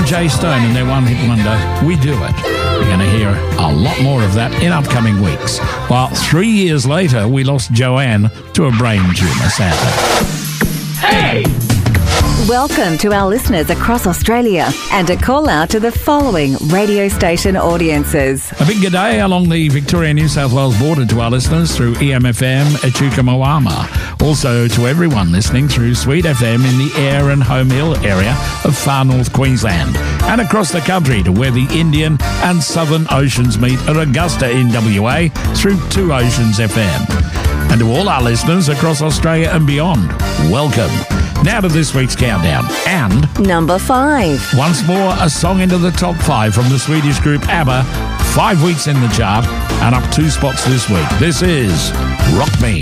from Jay Stone and their one-hit wonder, We Do It. We're going to hear a lot more of that in upcoming weeks. While 3 years later, we lost Joanne to a brain tumour, sadly. Hey! Welcome to our listeners across Australia and a call out to the following radio station audiences. A big g'day along the Victoria-New South Wales border to our listeners through EMFM, Echuca Moama. Also to everyone listening through Sweet FM in the Ayr and Home Hill area of far north Queensland. And across the country to where the Indian and Southern Oceans meet at Augusta in WA through 2 Oceans FM. And to all our listeners across Australia and beyond, welcome. Now to this week's countdown. And number 5. Once more, a song into the top 5 from the Swedish group ABBA. 5 weeks in the chart and up 2 spots this week. This is Rock Me.